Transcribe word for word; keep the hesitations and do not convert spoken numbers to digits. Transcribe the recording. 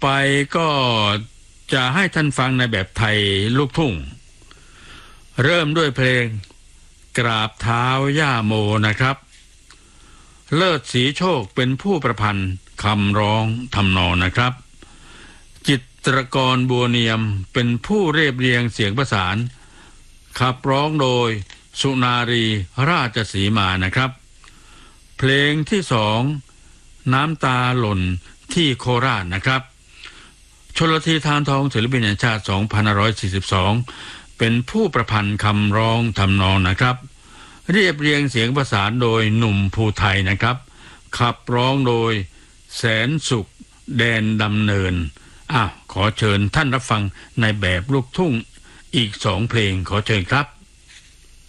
ไปก็จะให้ท่านฟังในแบบไทยลูกทุ่งเริ่มด้วยเพลงกราบเท้าย่าโมนะครับเลิศศรีโชคเป็นผู้ประพันธ์คำร้องทำนองนะครับจิตรกรบัวเนียมเป็นผู้เรียบเรียงเสียงประสานขับร้องโดยสุนารีราชสีมานะครับเพลงที่สองน้ำตาหล่นที่โคราชนะครับชลธีทานทองศิลปินแห่งชาติสองพันห้าร้อยสี่สิบสองเป็นผู้ประพันธ์คำร้องทำนองนะครับเรียบเรียงเสียงประสานโดยหนุ่มภูไทยนะครับขับร้องโดยแสนสุขแดนดำเนินอ่ะขอเชิญท่านรับฟังในแบบลูกทุ่งอีกสองเพลงขอเชิญครับ